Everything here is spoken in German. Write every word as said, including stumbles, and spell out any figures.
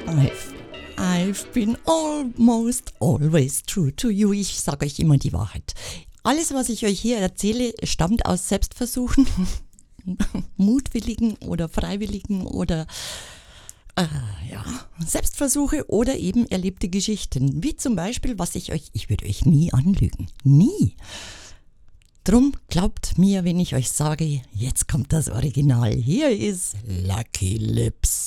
I've, I've been almost always true to you. Ich sage euch immer die Wahrheit. Alles, was ich euch hier erzähle, stammt aus Selbstversuchen, mutwilligen oder freiwilligen oder äh, ja, Selbstversuche oder eben erlebte Geschichten. Wie zum Beispiel, was ich euch, ich würde euch nie anlügen. Nie. Drum glaubt mir, wenn ich euch sage, jetzt kommt das Original. Hier ist Lucky Lips.